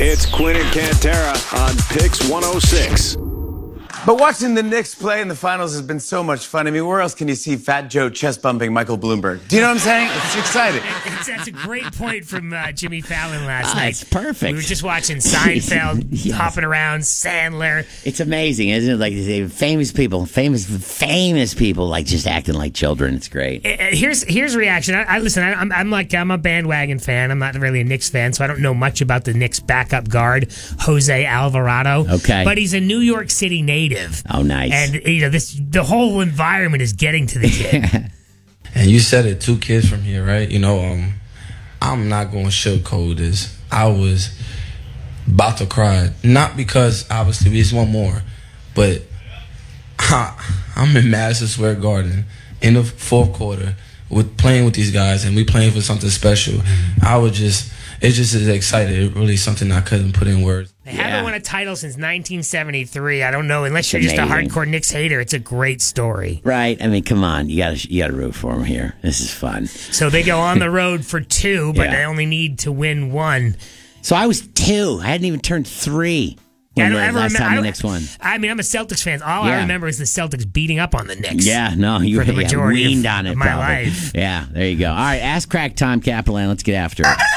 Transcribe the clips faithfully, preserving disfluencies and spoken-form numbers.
It's Quinn and Cantera on Pix one oh six. But watching the Knicks play in the finals has been so much fun. I mean, where else can you see Fat Joe chest-bumping Michael Bloomberg? Do you know what I'm saying? It's exciting. It's, that's a great point from uh, Jimmy Fallon last Ah, night. it's perfect. We were just watching Seinfeld, Yes. hopping around, Sandler. It's amazing, isn't it? Like they- famous people, famous, famous people, like just acting like children. It's great. Uh, Here's here's a reaction. I, I listen. I, I'm I'm like I'm a bandwagon fan. I'm not really a Knicks fan, so I don't know much about the Knicks backup guard, Jose Alvarado. Okay. but he's a New York City native. Oh, nice. And you know this, the whole environment is getting to the kid. And you said it, two kids from here, right? You know, um, I'm not going to sugarcoat this. I was about to cry. Not because, obviously, we just want more, but I, I'm in Madison Square Garden in the fourth quarter with playing with these guys, and we playing for something special. I was just, it just is excited. It really something I couldn't put in words. They Yeah. haven't won a title since nineteen seventy-three. I don't know. Unless you're It's just a amazing. hardcore Knicks hater, it's a great story. Right? I mean, come on. You got to you got to root for them here. This is fun. So they go on the road for two, but Yeah. they only need to win one. So I was two. I hadn't even turned three when I the don't ever last remember. time I the don't- Knicks won. I mean, I'm a Celtics fan. All Yeah. I remember is the Celtics beating up on the Knicks. Yeah, no, you For the yeah, majority weaned of- on it. of my probably. life. Yeah, there you go. All right, ass crack time, Capelan. Let's get after it.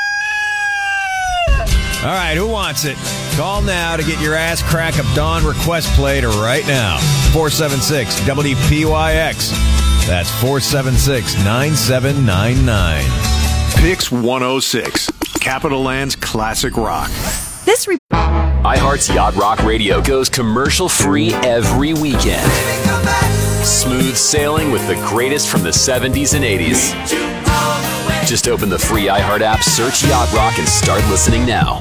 All right, who wants it? Call now to get your ass crack of dawn request played right now. four seven six W P Y X. That's four seven six, nine seven nine nine. Pix one oh six. Capital Land's classic rock. This re- iHeart's Yacht Rock Radio goes commercial-free every weekend. Smooth sailing with the greatest from the seventies and eighties. Just open the free iHeart app, search Yacht Rock, and start listening now.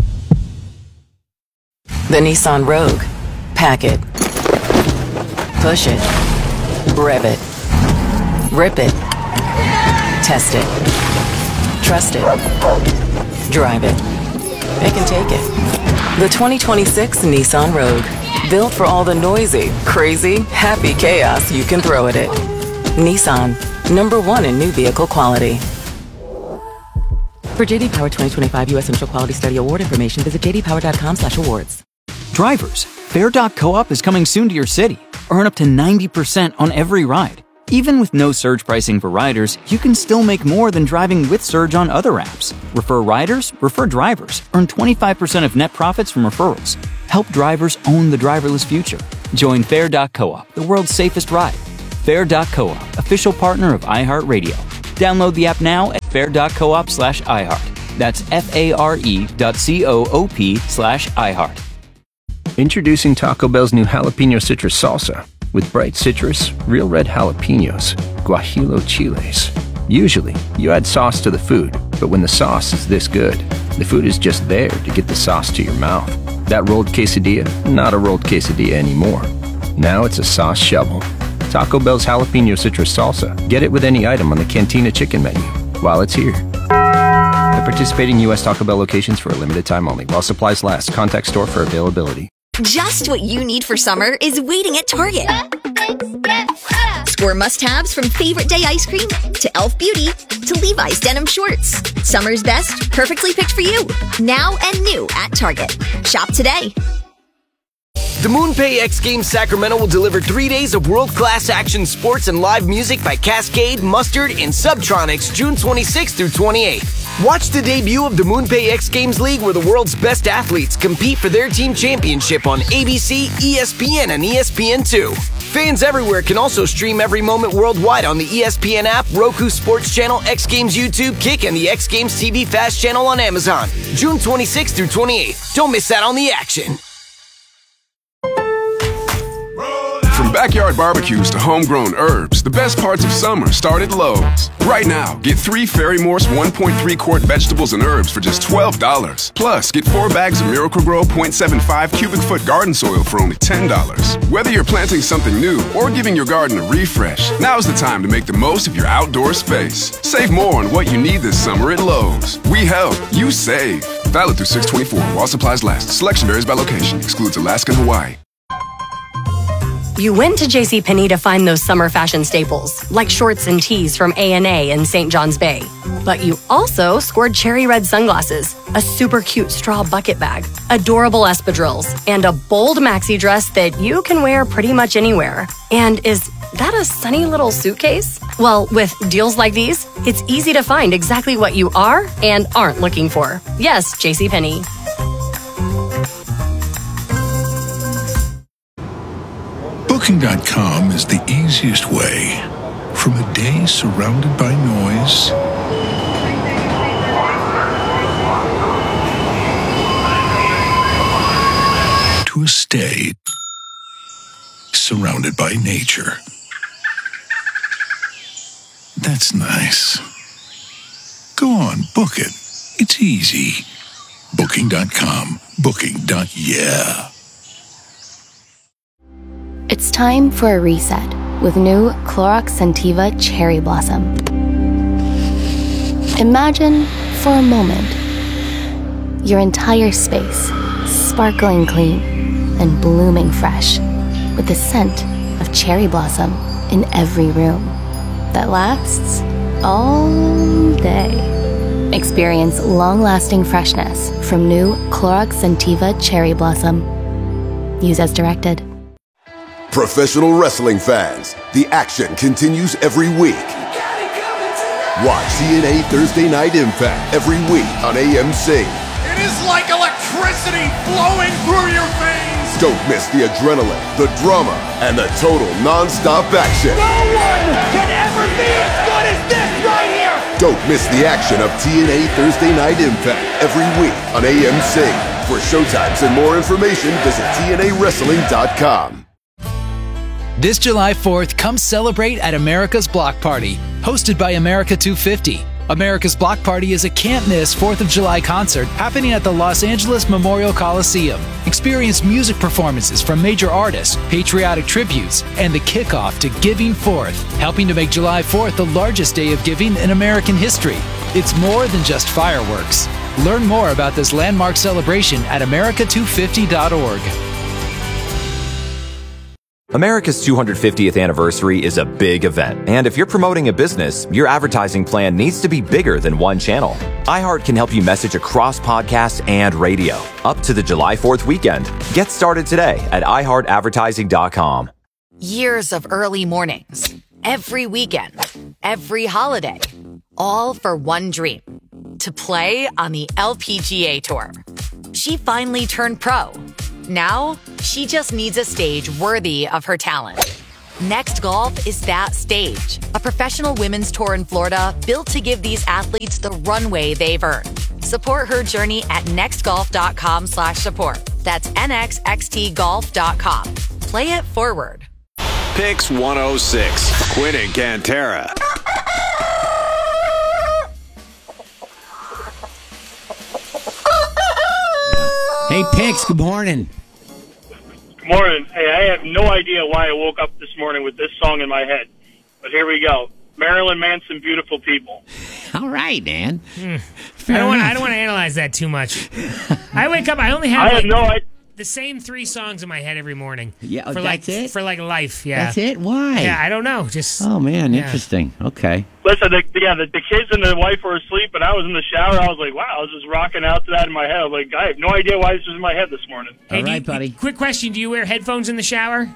The Nissan Rogue. Pack it. Push it. Rev it. Rip it. Test it. Trust it. Drive it. It can take it. The twenty twenty-six Nissan Rogue. Built for all the noisy, crazy, happy chaos you can throw at it. Nissan. Number one in new vehicle quality. For J D Power twenty twenty-five U S Initial Quality Study Award information, visit j d power dot com slash awards. Drivers, Fair dot co-op is coming soon to your city. Earn up to ninety percent on every ride. Even with no surge pricing for riders, you can still make more than driving with surge on other apps. Refer riders, refer drivers. Earn twenty-five percent of net profits from referrals. Help drivers own the driverless future. Join Fair dot co-op, the world's safest ride. Fair dot co-op, official partner of iHeartRadio. Download the app now at fair dot coop slash iHeart. That's F-A-R-E dot C-O-O-P slash iHeart. Introducing Taco Bell's new jalapeno citrus salsa. With bright citrus, real red jalapenos, guajillo chiles. Usually, you add sauce to the food, but when the sauce is this good, the food is just there to get the sauce to your mouth. That rolled quesadilla, not a rolled quesadilla anymore. Now it's a sauce shovel. Taco Bell's jalapeno citrus salsa. Get it with any item on the Cantina chicken menu while it's here. At participating U S Taco Bell locations for a limited time only. While supplies last. Contact store for availability. Just what you need for summer is waiting at Target. Score must-haves from Favorite Day ice cream to e l f Beauty to Levi's denim shorts. Summer's best, perfectly picked for you. Now and new at Target. Shop today. The MoonPay X Games Sacramento will deliver three days of world-class action sports and live music by Cascade, Mustard, and Subtronics June twenty-sixth through twenty-eighth. Watch the debut of the MoonPay X Games League where the world's best athletes compete for their team championship on A B C, E S P N, and E S P N two. Fans everywhere can also stream every moment worldwide on the E S P N app, Roku Sports Channel, X Games YouTube, Kick, and the X Games T V Fast channel on Amazon. June twenty-sixth through twenty-eighth. Don't miss out on the action. From backyard barbecues to homegrown herbs, the best parts of summer start at Lowe's. Right now, get three Ferry Morse one point three quart vegetables and herbs for just twelve dollars. Plus, get four bags of Miracle-Gro point seven five cubic foot garden soil for only ten dollars. Whether you're planting something new or giving your garden a refresh, now's the time to make the most of your outdoor space. Save more on what you need this summer at Lowe's. We help, you save. Valid through six twenty-four while supplies last. Selection varies by location. Excludes Alaska and Hawaii. You went to JCPenney to find those summer fashion staples, like shorts and tees from A and A in Saint John's Bay. But you also scored cherry red sunglasses, a super cute straw bucket bag, adorable espadrilles, and a bold maxi dress that you can wear pretty much anywhere. And is that a sunny little suitcase? Well, with deals like these, it's easy to find exactly what you are and aren't looking for. Yes, JCPenney. Booking dot com is the easiest way. From a day surrounded by noise to a stay surrounded by nature. That's nice. Go on, book it. It's easy. Booking dot com. Booking. Yeah. It's time for a reset with new Clorox Scentiva Cherry Blossom. Imagine, for a moment, your entire space sparkling clean and blooming fresh with the scent of cherry blossom in every room that lasts all day. Experience long-lasting freshness from new Clorox Scentiva Cherry Blossom. Use as directed. Professional wrestling fans, the action continues every week. Watch T N A Thursday Night Impact every week on A M C. It is like electricity flowing through your veins. Don't miss the adrenaline, the drama, and the total non-stop action. No one can ever be as good as this right here. Don't miss the action of T N A Thursday Night Impact every week on A M C. For showtimes and more information, visit T N A wrestling dot com. This July fourth, come celebrate at America's Block Party, hosted by America two fifty. America's Block Party is a can't-miss fourth of July concert happening at the Los Angeles Memorial Coliseum. Experience music performances from major artists, patriotic tributes, and the kickoff to Giving Fourth, helping to make July fourth the largest day of giving in American history. It's more than just fireworks. Learn more about this landmark celebration at America two fifty dot org. America's two hundred fiftieth anniversary is a big event, and if you're promoting a business, your advertising plan needs to be bigger than one channel. iHeart can help you message across podcasts and radio up to the July fourth weekend. Get started today at i heart advertising dot com. Years of early mornings, every weekend, every holiday, all for one dream: to play on the L P G A Tour. She finally turned pro. Now, she just needs a stage worthy of her talent. Next Golf is that stage. A professional women's tour in Florida built to give these athletes the runway they've earned. Support her journey at next golf dot com slash support. That's N X X T golf dot com. Play it forward. Picks one oh six. Quinn and Cantera. Hey, Pix, good morning. Good morning. Hey, I have no idea why I woke up this morning with this song in my head, but here we go. Marilyn Manson, Beautiful People. All right, man. Mm. I don't want. I don't want to analyze that too much. I wake up. I only have. I like, have no idea. The same three songs in my head every morning. Yeah, for that's like, it? For like life, yeah. That's it? Why? Yeah, I don't know. Just Oh, man, yeah. interesting. Okay. Listen, the, yeah, the, the kids and the wife were asleep, and I was in the shower. I was like, wow, I was just rocking out to that in my head. I was like, I have no idea why this was in my head this morning. Hey, do you- Quick question: do you wear headphones in the shower?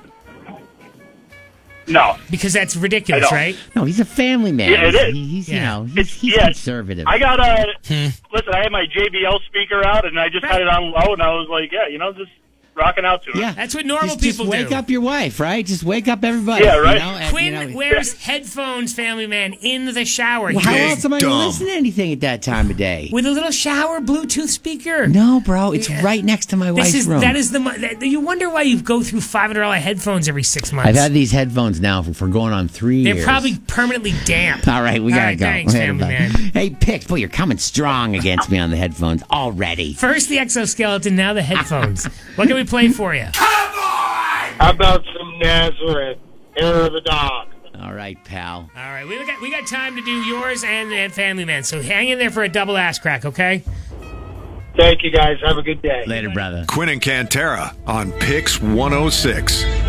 No, because that's ridiculous, I don't. right? No, he's a family man. Yeah, it is. He- He's, you Yeah. know, he's, he's yeah, conservative. I got a, listen, I had my J B L speaker out, and I just had it on low, and I was like, yeah, you know, just rocking out to it. Yeah. That's what normal just, people just wake do. up your wife, right? Just wake up everybody. Yeah, right. You know, and, Quinn you know, wears headphones, family man, in the shower. Well, He how is else am I going to dumb. listen to anything at that time of day? With a little shower Bluetooth speaker. No, bro, it's Yeah. right next to my This wife's is room. that is the mo- that, you wonder why you go through five hundred dollar headphones every six months. I've had these headphones now for, for going on three They're years. probably permanently damp. All right, we All gotta right, go. Thanks, Later, family bud. man. Hey, Pix, boy, you're coming strong against me on the headphones already. First the exoskeleton, now the headphones. What can we play for you? How about some Nazareth, Hair of the Dog? All right, pal. All right, we got we got time to do yours and, and Family Man, so hang in there for a double ass crack, okay? Thank you, guys. Have a good day. Later, brother. Quinn and Cantera on Picks one oh six.